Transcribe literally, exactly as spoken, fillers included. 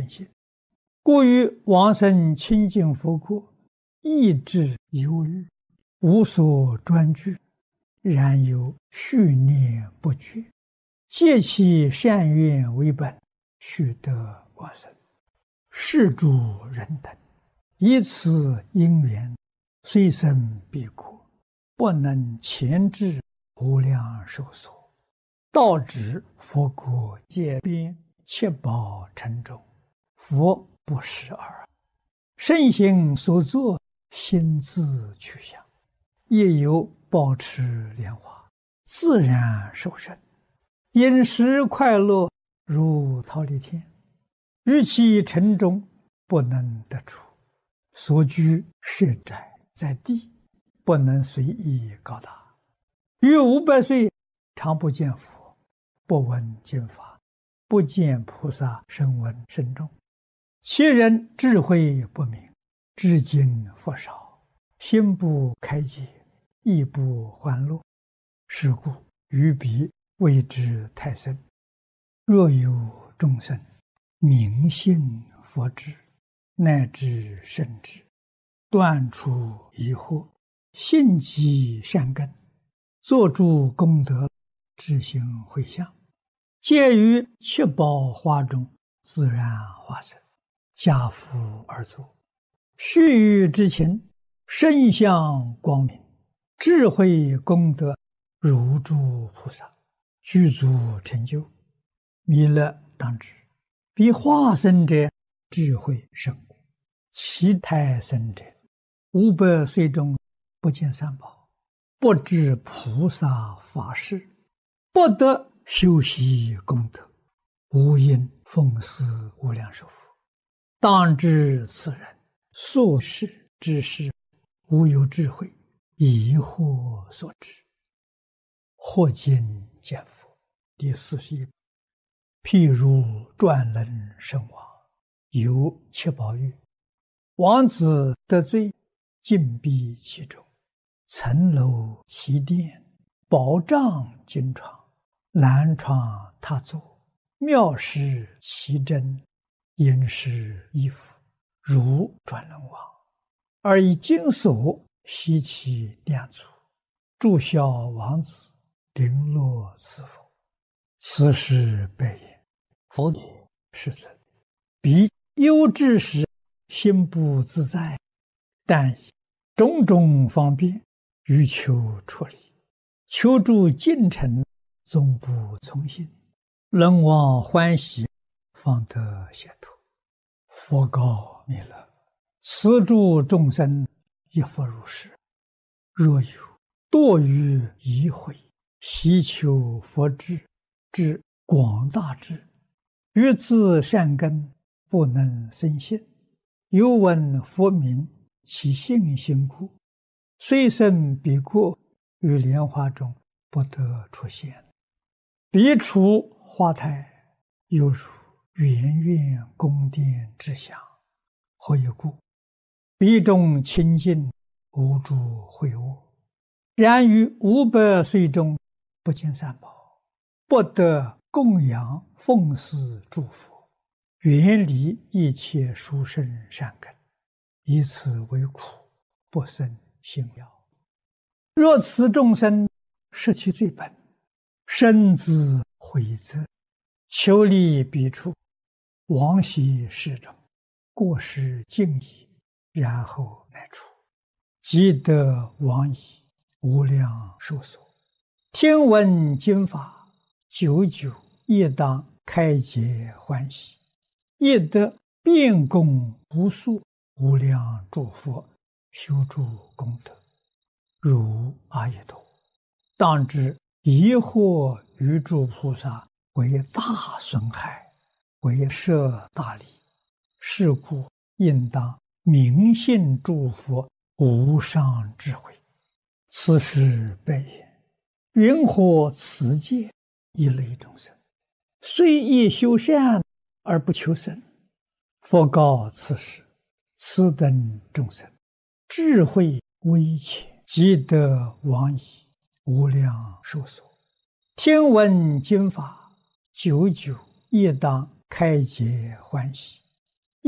信。故于往生清净佛国，意志忧虑，无所专具，然有续念不绝，借其善愿为本，须得往生。是诸人等，以此因缘，虽生彼国，不能前至无量寿所，到指佛国界边，七宝城中，佛不识耳。圣行所作，心自去向，亦有保持莲花，自然受生，饮食快乐，如忉利天。于其城中，不能得出，所居设宅在地，不能随意高大。于五百岁，常不见佛，不闻经法，不见菩萨声闻声众。其人智慧不明，至今佛少，心不开解，意不欢乐。是故于彼谓之太深。若有众生明信佛智，乃至圣智，断除疑惑，信积善根，作诸功德，知行回向，皆于七宝花中自然化身，家福而作。须臾之情，身相光明，智慧功德如诸菩萨，具足成就。弥勒当知，彼化身者智慧甚广，其胎生者五百岁中不见三宝，不知菩萨法事，不得修习功德，无因奉事无量寿佛。当知此人所事之事，无有智慧，疑惑所致。或今见佛第四十一。譬如转轮圣王，有七宝玉，王子得罪，禁闭其中，层楼其殿，宝帐金床，兰床榻座，妙饰其真，殷实衣服，如转轮王，而以金锁悉其两足，祝孝王子，绫罗赐福。此时白言：佛也，世尊，彼忧至时，心不自在，但以种种方便，欲求出离，求助近臣，终不从心。人王欢喜，方得解脱。佛告弥勒：此诸众生，亦复如是。若有堕于疑慧，希求佛智，至广大智，于自善根，不能生信，犹闻佛名，其信心故，虽生彼国，于莲花中不得出现。彼处花台，犹如圆圆宫殿之祥。何以故？彼中清净，无诸秽恶。然于五百岁中，不见三宝，不得供养奉祀诸佛，远离一切殊胜善根，以此为苦，不生信了。若此众生失其罪本，深自悔责，求离彼处，往昔世中，过失尽已，然后乃出，即得往矣，无量寿所。听闻经法，久久亦当开解欢喜，亦得遍供无数无量诸佛，修诸功德，如阿逸多。当知疑惑于诸菩萨，为大损害，为摄大利。是故应当明信诸佛无上智慧。此时白言：云何此界一类众生，虽亦修善而不求生？佛告此时：此等众生，智慧微浅，即得往矣，无量寿所。听闻经法，久久亦当开解欢喜，